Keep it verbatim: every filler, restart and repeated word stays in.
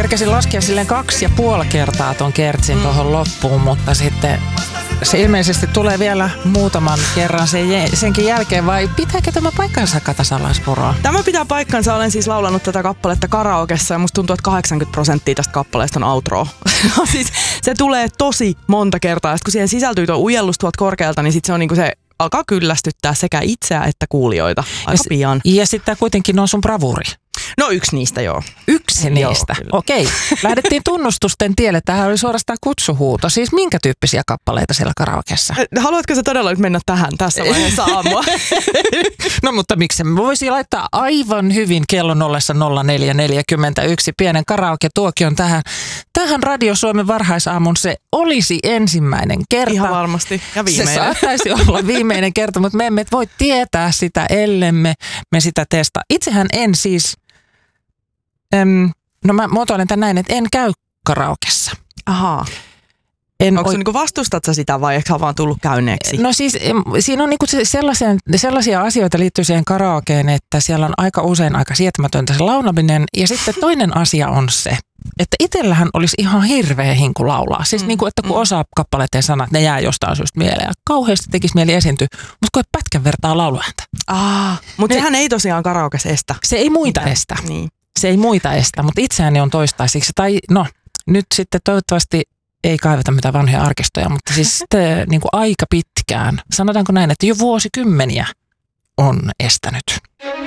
kerkesin laskea silleen kaksi ja puoli kertaa ton kertsin mm. tuohon loppuun, mutta sitten se ilmeisesti tulee vielä muutaman kerran sen, senkin jälkeen, vai pitääkö tämä paikkansa, Kata Salaispuro? Tämä pitää paikkansa. Olen siis laulanut tätä kappaletta karaokessa ja musta tuntuu, että kahdeksankymmentä prosenttia tästä kappaleesta on outro. Siis se tulee tosi monta kertaa. Sitten kun siihen sisältyy tuo ujellus tuolta korkealta, niin sit se on niinku se alkaa kyllästyttää sekä itseä että kuulijoita aika ja pian. Ja sitten kuitenkin on sun bravuri. No yksi niistä, joo. Yksi niistä. Joo, okei. Lähdettiin tunnustusten tielle. Tämähän oli suorastaan kutsuhuuto. Siis minkä tyyppisiä kappaleita siellä karaokeessa? Haluatko sä todella nyt mennä tähän tässä vaiheessa aamua? No mutta miksi? Mä voisin laittaa aivan hyvin kellon ollessa nolla neljä neljäkymmentäyksi pienen karaoke-tuokion tähän. Tähän Radio Suomen varhaisaamun se olisi ensimmäinen kerta. Ihan varmasti. Ja viimeinen. Se saattaisi olla viimeinen kerta, mutta me emme voi tietää sitä, ellemme me sitä testaa. Itsehän en siis... Öm, no mä muotoilen tämän näin, että en käy karaokessa. Ahaa. En Onko oi... se niinku vastustat sä sitä vai eikö vaan tullut käyneeksi? No No siis siinä on niinku sellaisia, sellaisia asioita liittyy siihen karaokeen, että siellä on aika usein aika sietämätöntä se laulaminen. Ja sitten toinen asia on se, että itsellähän olisi ihan hirveä hinku laulaa. Siis mm, niinku, että kun mm. osaa kappaleiden sanat, ne jää jostain syystä mieleen. Ja kauheasti tekisi mieli esiintyä, mutta kun ei pätkän vertaa lauluääntä. Ah, mutta sehän ei tosiaan karaokessa estä. Se ei muita Mitä? estä. Niin. Se ei muita estä, mutta itseäni on toistaiseksi. Tai no, nyt sitten toivottavasti ei kaiveta mitään vanhoja arkistoja, mutta siis sitten niin kuin aika pitkään, sanotaanko näin, että jo vuosikymmeniä on estänyt.